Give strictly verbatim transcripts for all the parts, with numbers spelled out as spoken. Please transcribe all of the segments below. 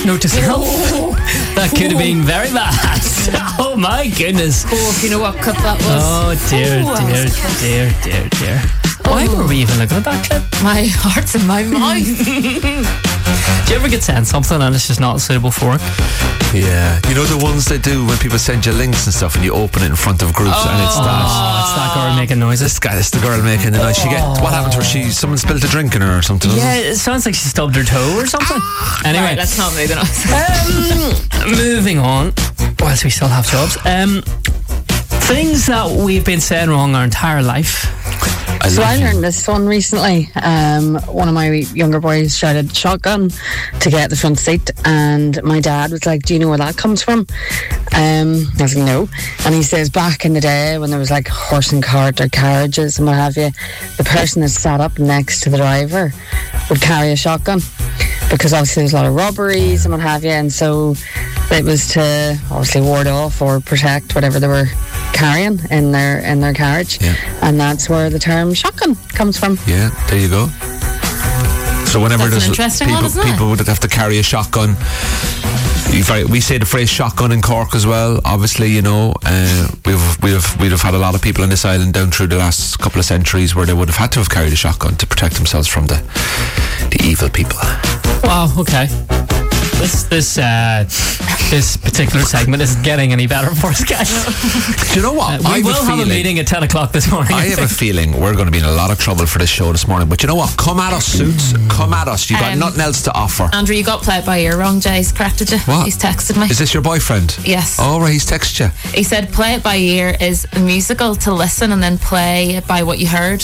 Note to self. That could have been very bad. Oh my goodness. Oh, if you know what cut that was. Oh dear, dear, dear, dear, dear. Why were we even looking at that clip? My heart's in my mouth. Do you ever get sent something and it's just not suitable for it? Yeah. You know the ones they do when people send you links and stuff and you open it in front of groups, and it's that. Oh, it's that girl making noises. This guy, it's the girl making the noise. She get what happened to her? She someone spilled a drink in her or something. Yeah, it sounds like she stubbed her toe or something. Anyway, Right, let's not move the noise. um, moving on. Whilst we still have jobs, um, things that we've been saying wrong our entire life. I So love I you. learned this one recently. Um, one of my younger boys shouted shotgun to get the front seat, and my dad was like, do you know where that comes from? Um, I was like, no. And he says back in the day when there was like horse and cart or carriages and what have you, the person that sat up next to the driver would carry a shotgun, because obviously there's a lot of robberies and what have you, and so it was to obviously ward off or protect whatever they were carrying in their in their carriage. Yeah. And that's where the term shotgun comes from. Yeah, there you go. So whenever That's an there's interesting people, one, isn't it? people would have to carry a shotgun. You very- We say the phrase shotgun in Cork as well. Obviously, you know, uh, we've we've we'd have had a lot of people on this island down through the last couple of centuries where they would have had to have carried a shotgun to protect themselves from the the evil people. Wow. Okay. This this uh, this particular segment isn't getting any better for us, guys. Do you know what? Uh, we I have will a have feeling, a meeting at ten o'clock this morning. I have a feeling we're going to be in a lot of trouble for this show this morning. But you know what? Come at us, Suits. Come at us. You got Um, nothing else to offer. Andrew, you got play it by ear wrong. Jay's corrected you. What? He's texted me. Is this your boyfriend? Yes. Oh, right. He's texted you. He said play it by ear is a musical to listen and then play it by what you heard.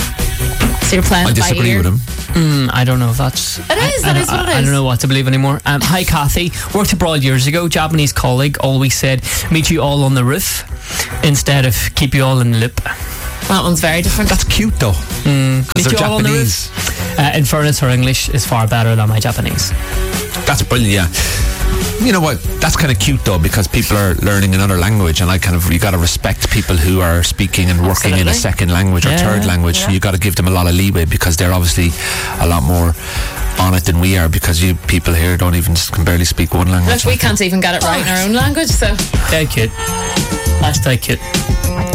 So you're playing I it by disagree ear. with him. Mm, I don't know if that's. It is, I, that I is what don't- it I is. don't know what to believe anymore. Um, hi, Kathy. Worked abroad years ago. Japanese colleague always said, "Meet you all on the roof," instead of "keep you all in the loop." That one's very different. That's cute though. Meet Because you they're all on the Japanese. roof. Uh, in fairness, her English is far better than my Japanese. That's brilliant, yeah. You know what? That's kind of cute though, because people are learning another language, and I kind of you got to respect people who are speaking and working in a Absolutely. second language or Yeah, third language. yeah. You got to give them a lot of leeway because they're obviously a lot more on it than we are. Because you people here don't even can barely speak one language. Look, we can't even get it right in our own language, so Stay cute. Hashtag cute.